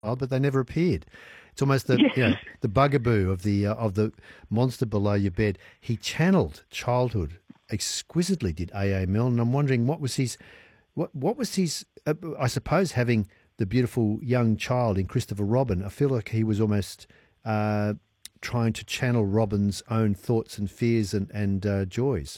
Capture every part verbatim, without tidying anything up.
but they never appeared. It's almost the Yes. you know the bugaboo of the uh, of the monster below your bed. He channeled childhood exquisitely, did A. A. Milne. And I'm wondering what was his what what was his uh, I suppose having the beautiful young child in Christopher Robin. I feel like he was almost uh, trying to channel Robin's own thoughts and fears and and uh, joys.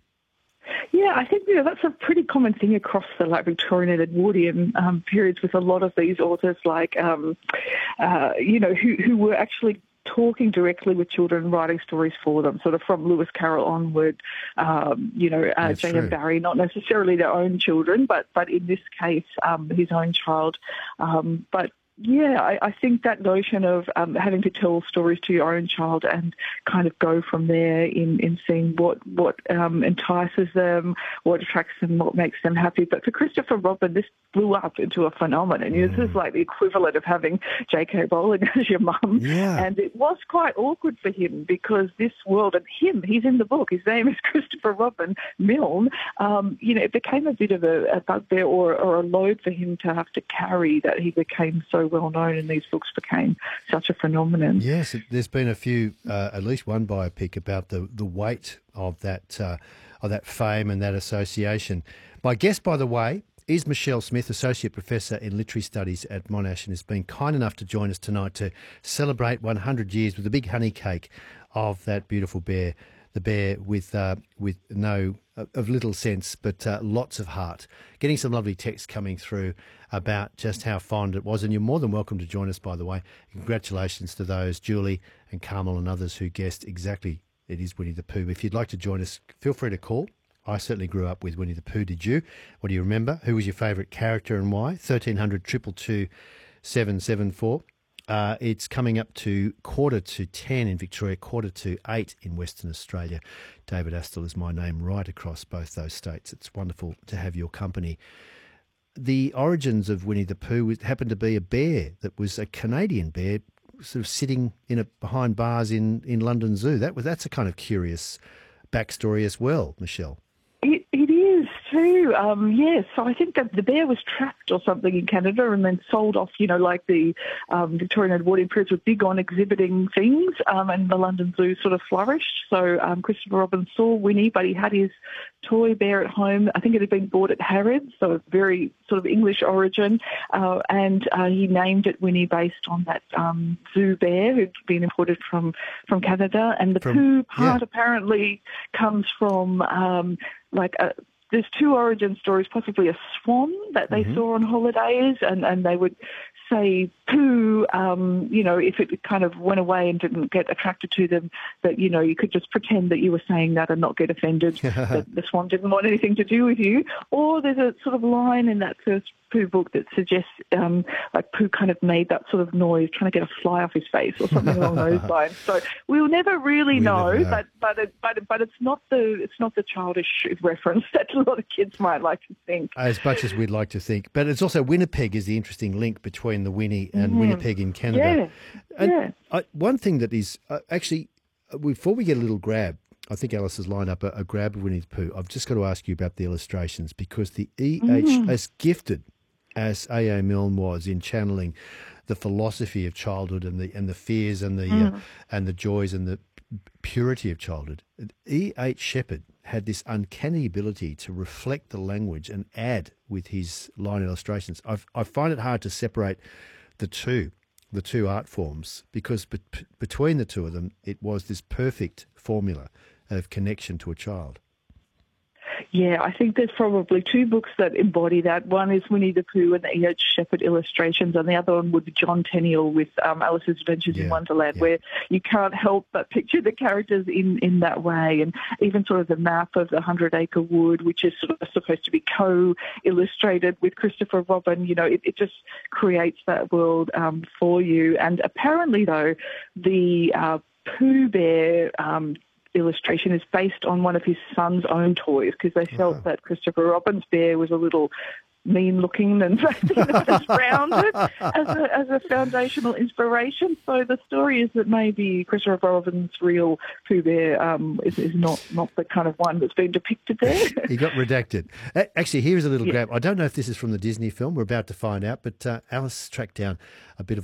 Yeah, I think you know that's a pretty common thing across the like Victorian and Edwardian um, periods with a lot of these authors, like um, uh, you know, who who were actually talking directly with children, writing stories for them, sort of from Lewis Carroll onward. Um, you know, uh, That's J M. true. Barrie, not necessarily their own children, but but in this case, um, his own child. Um, but yeah, I, I think that notion of um, having to tell stories to your own child and kind of go from there in, in seeing what, what um, entices them, what attracts them, what makes them happy. But for Christopher Robin, this blew up into a phenomenon. You know, this is like the equivalent of having J K. Rowling as your mum. Yeah. And it was quite awkward for him because this world, and him, he's in the book, his name is Christopher Robin Milne, um, you know, it became a bit of a, a bugbear or, or a load for him to have to carry that he became so well known and these books became such a phenomenon. Yes, it- there's been a few, uh, at least one biopic about the, the weight of that uh, of that fame and that association. My guest, by the way, is Michelle Smith, Associate Professor in Literary Studies at Monash, and has been kind enough to join us tonight to celebrate one hundred years with a big honey cake of that beautiful bear, the bear with uh, with no of little sense, but uh, lots of heart. Getting some lovely texts coming through about just how fond it was, and you're more than welcome to join us, by the way. Congratulations to those, Julie and Carmel and others who guessed exactly it is Winnie the Pooh. If you'd like to join us, feel free to call. I certainly grew up with Winnie the Pooh. Did you? What do you remember? Who was your favourite character and why? thirteen hundred, two two two, seven seven four. Uh, it's coming up to quarter to ten in Victoria, quarter to eight in Western Australia. David Astle is my name right across both those states. It's wonderful to have your company. The origins of Winnie the Pooh was- happened to be a bear that was a Canadian bear, sort of sitting in a behind bars in, in London Zoo. That was that's a kind of curious backstory as well, Michelle. It, it is too, um, yes. So I think that the bear was trapped or something in Canada and then sold off, you know, like the um, Victorian and Edwardian periods were big on exhibiting things, um, and the London Zoo sort of flourished. So um, Christopher Robin saw Winnie, but he had his toy bear at home. I think it had been bought at Harrods, so very sort of English origin, uh, and uh, he named it Winnie based on that um, zoo bear who'd been imported from, from Canada. And the From- Pooh part yeah. apparently comes from... Um, like a, there's two origin stories, possibly a swan that they Mm-hmm. saw on holidays, and, and they would say poo, um, you know, if it kind of went away and didn't get attracted to them, that, you know, you could just pretend that you were saying that and not get offended that the swan didn't want anything to do with you. Or there's a sort of line in that first Pooh book that suggests um, like Pooh kind of made that sort of noise trying to get a fly off his face or something along those lines. So we'll never really We know, never know. but but it, but but it's not the it's not the childish reference that a lot of kids might like to think. As much as we'd like to think. But it's also Winnipeg is the interesting link between the Winnie and Winnipeg in Canada. Yeah, And yeah. I, one thing that is uh, actually, uh, before we get a little grab, I think Alice has lined up a, a grab of Winnie the Pooh. I've just got to ask you about the illustrations because the E H, as gifted as A. A. Milne was in channeling the philosophy of childhood and the and the fears and the uh, and the joys and the purity of childhood, E H. Shepard had this uncanny ability to reflect the language and add with his line illustrations. I've, I find it hard to separate the two, the two art forms, because be- between the two of them, it was this perfect formula of connection to a child. Yeah, I think there's probably two books that embody that. One is Winnie the Pooh and the E H. Shepard illustrations, and the other one would be John Tenniel with um, Alice's Adventures Yeah, in Wonderland, yeah. where you can't help but picture the characters in, in that way, and even sort of the map of the Hundred Acre Wood, which is sort of supposed to be co-illustrated with Christopher Robin. You know, it, it just creates that world um, for you. And apparently, though, the uh, Pooh Bear um, illustration is based on one of his son's own toys because they felt Wow. that Christopher Robin's bear was a little mean-looking and just rounded as a, as a foundational inspiration. So the story is that maybe Christopher Robin's real Pooh Bear um, is, is not, not the kind of one that's been depicted there. He got redacted. Actually, here's a little Yeah. grab. I don't know if this is from the Disney film. We're about to find out, but uh, Alice tracked down a bit of